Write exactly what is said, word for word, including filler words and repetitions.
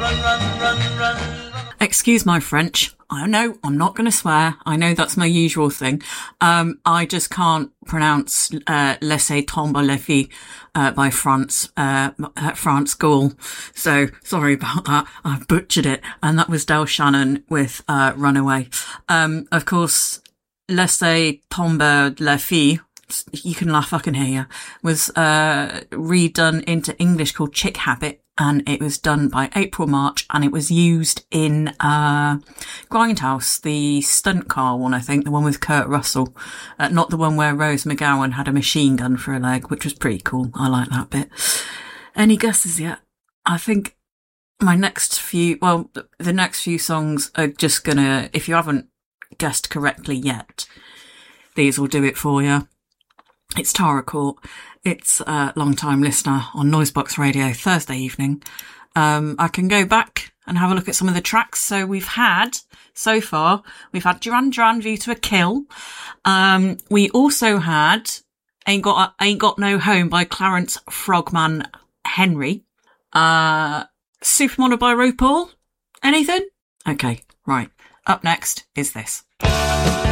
Excuse my French. I know I'm not going to swear. I know that's my usual thing. Um, I just can't pronounce uh, Laissez tomber les filles uh, by France, uh, France Gaulle. So sorry about that. I butchered it. And that was Del Shannon with uh, Runaway. Um, of course, Laissez tomber les filles. You can laugh, I can hear you. Was uh, redone into English called Chick Habit. And it was done by April March, and it was used in uh Grindhouse, the stunt car one, I think, the one with Kurt Russell, uh, not the one where Rose McGowan had a machine gun for a leg, which was pretty cool. I like that bit. Any guesses yet? I think my next few, well, the next few songs are just gonna, if you haven't guessed correctly yet, these will do it for you. It's Tara Court. It's a long-time listener on Noisebox Radio Thursday evening. Um, I can go back and have a look at some of the tracks. So we've had, so far, we've had Duran Duran View to a Kill. Um, we also had Ain't Got, Ain't Got No Home by Clarence Frogman Henry. Uh, Supermodel by RuPaul. Anything? Okay, right. Up next is this.